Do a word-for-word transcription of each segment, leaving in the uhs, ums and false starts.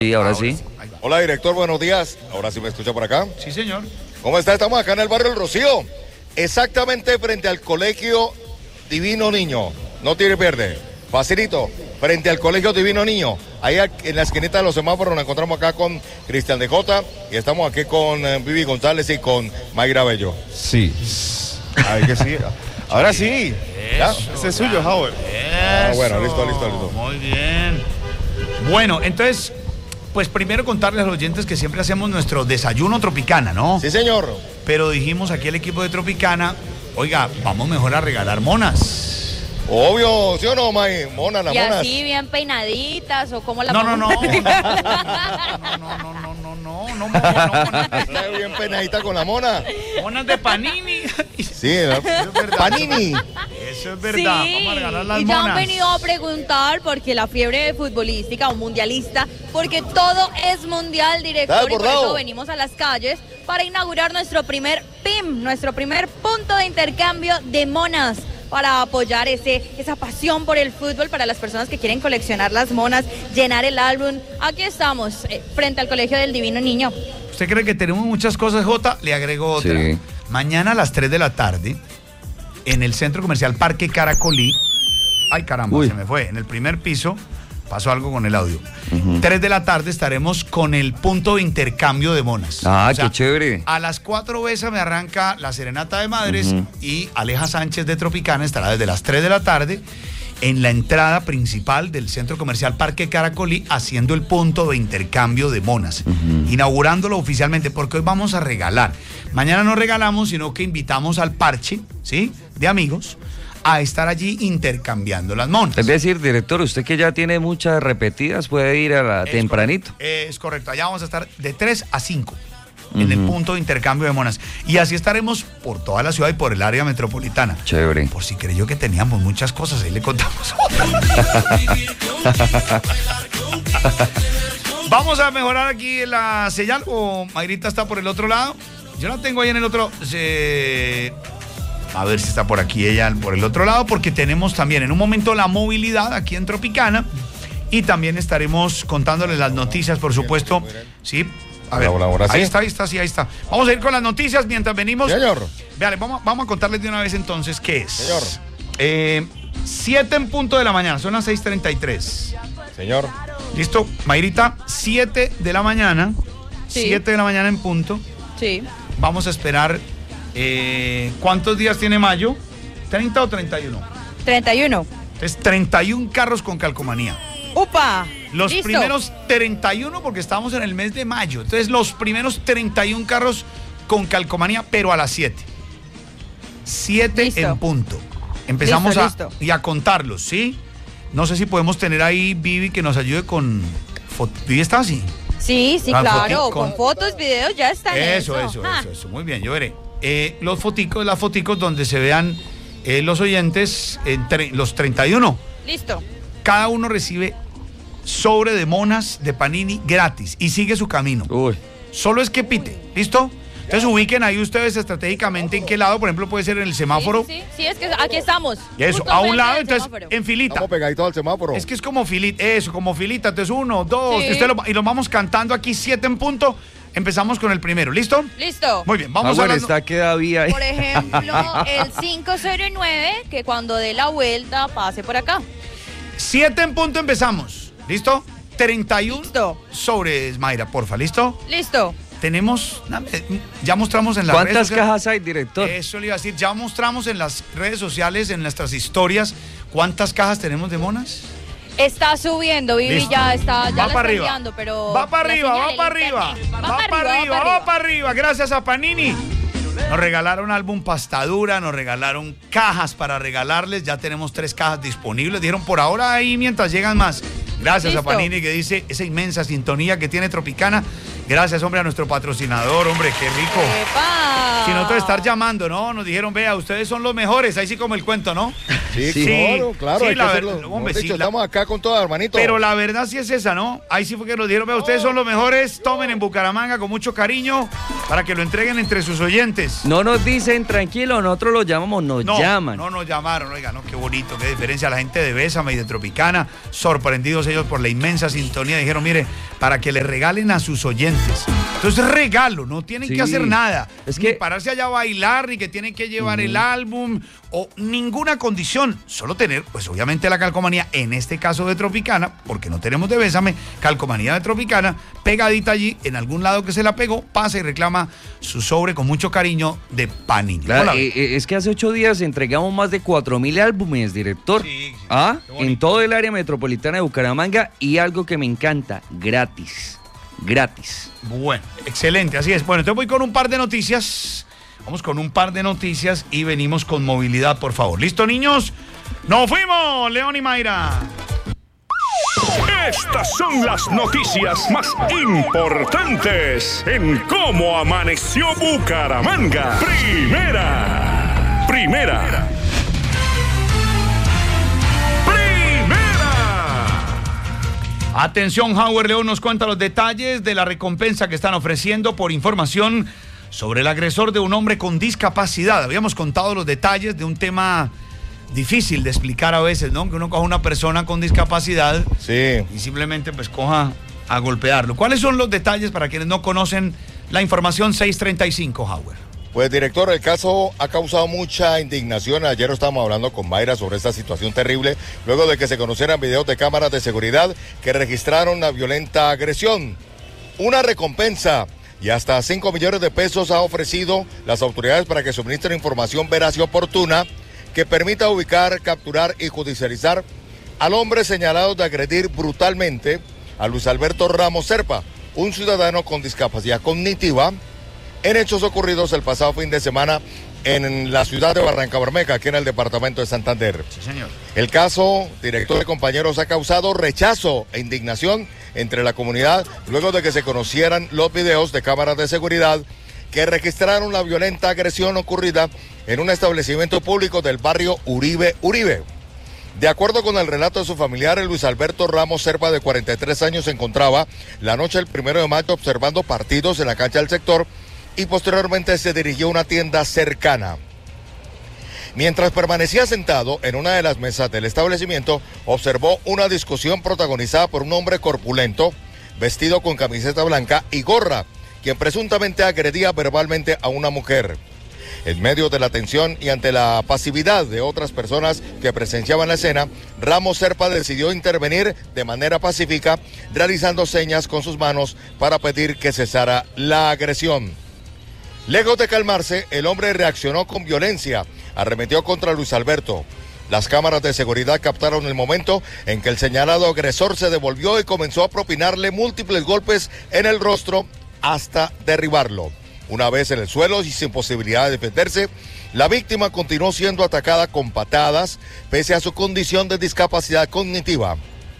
Sí, ahora, ahora sí. sí. Hola, director, buenos días. Ahora sí me escucha por acá. Sí, señor. ¿Cómo está? Estamos acá en el barrio El Rocío, exactamente frente al Colegio Divino Niño. No tiene pierde. Facilito, frente al Colegio Divino Niño. Ahí en la esquinita de los semáforos nos encontramos acá con Cristian de Jota y estamos aquí con eh, Vivi González y con Mayra Bello. Sí. Ay, que sí. Ahora sí. ¿Ya? Ese es suyo, Howard. Ah, bueno, listo, listo, listo. Muy bien. Bueno, entonces, pues primero contarles a los oyentes que siempre hacemos nuestro desayuno Tropicana, ¿no? Sí, señor. Pero dijimos aquí el equipo de Tropicana, oiga, vamos mejor a regalar monas. Obvio, ¿sí o no, May? Monas, las y monas. así bien peinaditas o como la No, no, no. no, no, no, no, no, no, no, no, monas. Está bien peinadita con la mona. Monas de Panini. Sí, Panini. Eso es verdad, sí. Vamos a regalar las y monas. ya han venido a preguntar porque la fiebre futbolística o mundialista, porque todo es mundial, director, y por eso venimos a las calles para inaugurar nuestro primer P I M, nuestro primer punto de intercambio de monas, para apoyar ese, esa pasión por el fútbol para las personas que quieren coleccionar las monas, llenar el álbum. Aquí estamos, eh, frente al Colegio del Divino Niño. ¿Usted cree que tenemos muchas cosas, Jota? Le agrego otra. Sí. Mañana a las tres de la tarde, en el Centro Comercial Parque Caracolí, ay caramba, Uy. se me fue, en el primer piso, pasó algo con el audio. Uh-huh. tres de la tarde estaremos con el punto de intercambio de monas. Ah, o sea, qué chévere. A las cuatro veces me arranca la Serenata de Madres uh-huh. y Aleja Sánchez de Tropicana estará desde las tres de la tarde en la entrada principal del Centro Comercial Parque Caracolí haciendo el punto de intercambio de monas, uh-huh. inaugurándolo oficialmente, porque hoy vamos a regalar. Mañana no regalamos, sino que invitamos al parche, ¿sí?, de amigos, a estar allí intercambiando las monas. Es decir, director, usted que ya tiene muchas repetidas, puede ir a la es tempranito. Correcto, es correcto, allá vamos a estar de tres a cinco en uh-huh. el punto de intercambio de monas. Y así estaremos por toda la ciudad y por el área metropolitana. Chévere. Por si creyó que teníamos muchas cosas, ahí le contamos. Vamos a mejorar aquí la señal, o Mayrita está por el otro lado. Yo la tengo ahí en el otro... Se... A ver si está por aquí ella, por el otro lado, porque tenemos también en un momento la movilidad aquí en Tropicana y también estaremos contándoles las noticias, por supuesto. Sí, a ver, ahora, ahora, ahí sí. está, ahí está, sí, ahí está. Vamos a ir con las noticias mientras venimos. Señor. Vean, vamos, vamos a contarles de una vez entonces qué es. Señor. Eh, siete en punto de la mañana, son las seis treinta y tres. Señor. ¿Listo? Mayrita, siete de la mañana, sí. siete de la mañana en punto. Sí. Vamos a esperar... Eh, ¿Cuántos días tiene mayo? ¿treinta o treinta y uno? treinta y uno. Es treinta y uno carros con calcomanía. ¡Upa! Los ¿Listo? primeros treinta y uno, porque estamos en el mes de mayo. Entonces, los primeros treinta y uno carros con calcomanía, pero a las siete. siete Listo. en punto. Empezamos listo, a, listo. y a contarlos, ¿sí? No sé si podemos tener ahí Vivi que nos ayude con... ¿Vivi está así? Sí, sí, Ah, claro. foti- con- Con fotos, videos, ya está en Eso, eso. eso, Ah. eso, eso. Muy bien, yo veré. Eh, los foticos, las foticos donde se vean eh, los oyentes, entre los treinta y uno. Listo. Cada uno recibe sobre de monas de Panini gratis y sigue su camino. Uy. Solo es que pite, ¿listo? Entonces ubiquen ahí ustedes estratégicamente en qué lado, por ejemplo, puede ser en el semáforo. Sí, sí, sí, es que aquí estamos. Eso, Justo a un frente lado, del entonces semáforo. en filita. Estamos pegaditos al semáforo. Es que es como filita, eso, como filita. Entonces uno, dos, Sí. y, usted lo, y los vamos cantando aquí, siete en punto. Empezamos con el primero, ¿listo? Listo. Muy bien, Ah, vamos a bueno, las- está quedado ahí. Por ejemplo, el cinco cero nueve, que cuando dé la vuelta pase por acá. siete en punto empezamos, ¿listo? treinta y uno Listo. sobre Mayra, porfa, ¿listo? Listo. Tenemos, ya mostramos en las redes ¿Cuántas sociales. cajas hay, director? Eso le iba a decir, ya mostramos en las redes sociales, en nuestras historias, ¿cuántas cajas tenemos de monas? Está subiendo, Vivi Listo. ya está, ya Va la para está arriba. enviando, pero Va para la arriba, señal, va el para arriba. internet. Va para arriba, va para arriba. Gracias a Panini. Nos regalaron álbum pastadura, nos regalaron cajas para regalarles. Ya tenemos tres cajas disponibles. Dijeron por ahora ahí mientras llegan más. Gracias Listo. a Panini, que dice esa inmensa sintonía que tiene Tropicana. Gracias, hombre, a nuestro patrocinador, hombre, qué rico. ¡Epa! Si nosotros estar llamando, ¿no? Nos dijeron, vea, ustedes son los mejores. Ahí sí como el cuento, ¿no? Sí, Sí. claro, claro. Sí, hay que la hacerlo. verdad, hombre, Mejor sí, dicho, la- estamos acá con todo, hermanito. Pero la verdad sí es esa, ¿no? Ahí sí fue que nos dijeron, vea, ustedes son los mejores, tomen en Bucaramanga con mucho cariño para que lo entreguen entre sus oyentes. No nos dicen tranquilo, nosotros los llamamos, nos No, llaman. no nos llamaron, oiga, no, qué bonito, qué diferencia la gente de Bésame y de Tropicana, sorprendidos ellos por la inmensa sintonía. Dijeron, mire, para que le regalen a sus oyentes. Entonces regalo, no tienen sí. que hacer nada. Es ni que pararse allá a bailar, ni que tienen que llevar uh-huh. el álbum, o ninguna condición. Solo tener, pues obviamente la calcomanía, en este caso de Tropicana, porque no tenemos de Bésame, calcomanía de Tropicana, pegadita allí, en algún lado que se la pegó, pasa y reclama su sobre con mucho cariño de Panini. Claro, eh, es que hace ocho días entregamos más de cuatro mil álbumes, director. Sí, sí, ¿Ah? En todo el área metropolitana de Bucaramanga, y algo que me encanta, gratis. Gratis. Bueno, excelente, así es. Bueno, entonces voy con un par de noticias. Vamos con un par de noticias y venimos con movilidad, por favor. ¿Listo, niños? ¡Nos fuimos, León y Mayra! Estas son las noticias más importantes en Cómo Amaneció Bucaramanga. Primera. Primera. Atención, Howard León nos cuenta los detalles de la recompensa que están ofreciendo por información sobre el agresor de un hombre con discapacidad. Habíamos contado los detalles de un tema difícil de explicar a veces, ¿no? Que uno coja a una persona con discapacidad sí. y simplemente pues coja a golpearlo. ¿Cuáles son los detalles para quienes no conocen la información? seis treinta y cinco, Howard. Pues, director, el caso ha causado mucha indignación. Ayer estábamos hablando con Mayra sobre esta situación terrible, luego de que se conocieran videos de cámaras de seguridad que registraron la violenta agresión. Una recompensa y hasta cinco millones de pesos ha ofrecido las autoridades para que suministren información veraz y oportuna que permita ubicar, capturar y judicializar al hombre señalado de agredir brutalmente a Luis Alberto Ramos Serpa, un ciudadano con discapacidad cognitiva, en hechos ocurridos el pasado fin de semana en la ciudad de Barrancabermeja, aquí en el departamento de Santander. Sí, señor. El caso, director de compañeros, ha causado rechazo e indignación entre la comunidad luego de que se conocieran los videos de cámaras de seguridad que registraron la violenta agresión ocurrida en un establecimiento público del barrio Uribe Uribe. De acuerdo con el relato de su familiar, el Luis Alberto Ramos Serpa, de cuarenta y tres años, se encontraba la noche del primero de mayo observando partidos en la cancha del sector y posteriormente se dirigió a una tienda cercana. Mientras permanecía sentado en una de las mesas del establecimiento, observó una discusión protagonizada por un hombre corpulento, vestido con camiseta blanca y gorra, quien presuntamente agredía verbalmente a una mujer. En medio de la tensión y ante la pasividad de otras personas que presenciaban la escena, Ramos Serpa decidió intervenir de manera pacífica, realizando señas con sus manos para pedir que cesara la agresión. Lejos de calmarse, el hombre reaccionó con violencia, arremetió contra Luis Alberto. Las cámaras de seguridad captaron el momento en que el señalado agresor se devolvió y comenzó a propinarle múltiples golpes en el rostro hasta derribarlo. Una vez en el suelo y sin posibilidad de defenderse, la víctima continuó siendo atacada con patadas, pese a su condición de discapacidad cognitiva.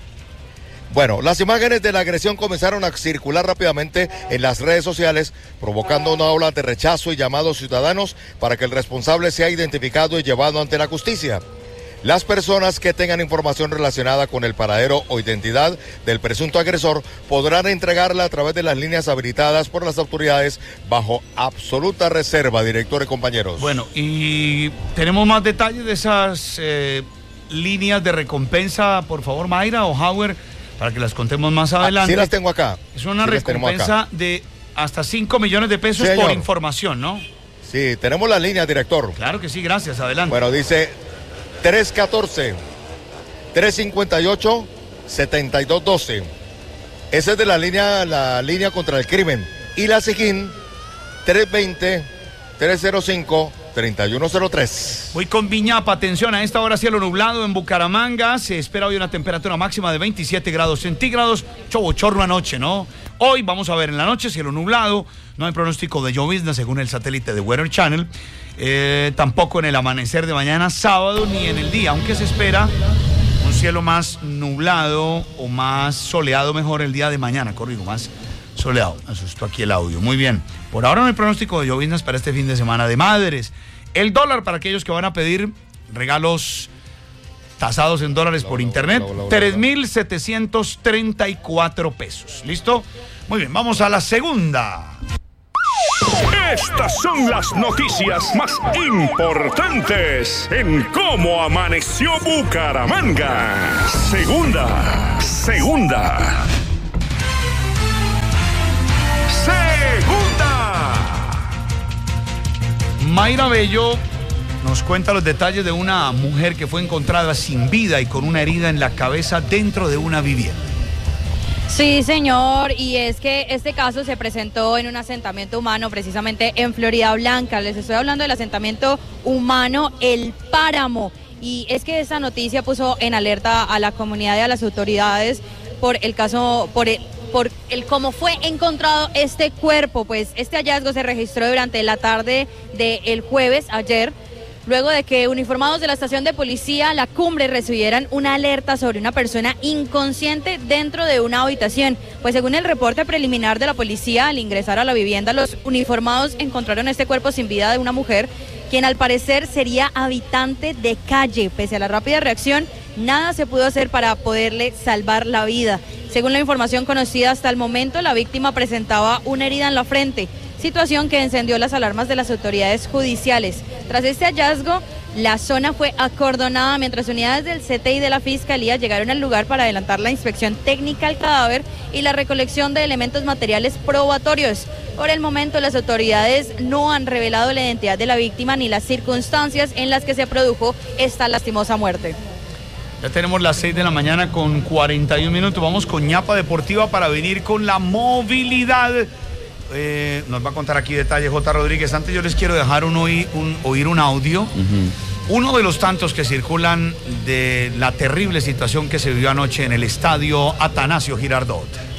Bueno, las imágenes de la agresión comenzaron a circular rápidamente en las redes sociales, provocando una ola de rechazo y llamados ciudadanos para que el responsable sea identificado y llevado ante la justicia. Las personas que tengan información relacionada con el paradero o identidad del presunto agresor podrán entregarla a través de las líneas habilitadas por las autoridades bajo absoluta reserva, director y compañeros. Bueno, y tenemos más detalles de esas eh, líneas de recompensa, por favor, Mayra o Howard, para que las contemos más adelante. Ah, sí las tengo acá. Es una sí recompensa de hasta cinco millones de pesos, sí, por información, ¿no? Sí, tenemos la línea, director. Claro que sí, gracias, adelante. Bueno, dice tres uno cuatro, tres cinco ocho, siete dos uno dos. Esa es de la línea, la línea contra el crimen. Y la SIGIN, tres dos cero, tres cero cinco, tres uno cero tres. Voy con Viñapa, atención, a esta hora cielo nublado en Bucaramanga, se espera hoy una temperatura máxima de veintisiete grados centígrados, chobochorno anoche, ¿no? Hoy vamos a ver en la noche cielo nublado, no hay pronóstico de llovizna según el satélite de Weather Channel, eh, tampoco en el amanecer de mañana sábado ni en el día, aunque se espera un cielo más nublado o más soleado mejor el día de mañana, corrijo, más soleado, asustó aquí el audio, muy bien. Por ahora no hay pronóstico de lloviznas para este fin de semana de madres. El dólar para aquellos que van a pedir regalos tasados en dólares por internet, tres mil setecientos treinta y cuatro pesos. ¿Listo? Muy bien, vamos a la segunda. Estas son las noticias más importantes en Cómo Amaneció Bucaramanga. Segunda, segunda. Segunda. Mayra Bello nos cuenta los detalles de una mujer que fue encontrada sin vida y con una herida en la cabeza dentro de una vivienda. Sí, señor, y es que este caso se presentó en un asentamiento humano precisamente en Florida Blanca. Les estoy hablando del asentamiento humano El Páramo. Y es que esta noticia puso en alerta a la comunidad y a las autoridades por el caso, por el, por el cómo fue encontrado este cuerpo. Pues este hallazgo se registró durante la tarde del jueves, ayer, luego de que uniformados de la estación de policía La Cumbre recibieran una alerta sobre una persona inconsciente dentro de una habitación. Pues según el reporte preliminar de la policía, al ingresar a la vivienda, los uniformados encontraron este cuerpo sin vida de una mujer, quien al parecer sería habitante de calle. Pese a la rápida reacción, nada se pudo hacer para poderle salvar la vida. Según la información conocida hasta el momento, la víctima presentaba una herida en la frente, situación que encendió las alarmas de las autoridades judiciales. Tras este hallazgo, la zona fue acordonada mientras unidades del C T I de la Fiscalía llegaron al lugar para adelantar la inspección técnica al cadáver y la recolección de elementos materiales probatorios. Por el momento, las autoridades no han revelado la identidad de la víctima ni las circunstancias en las que se produjo esta lastimosa muerte. Ya tenemos las seis de la mañana con cuarenta y un minutos. Vamos con ñapa deportiva para venir con la movilidad. Eh, nos va a contar aquí detalles J. Rodríguez. Antes yo les quiero dejar un, oí, un, oír un audio. Uh-huh. Uno de los tantos que circulan de la terrible situación que se vivió anoche en el estadio Atanasio Girardot.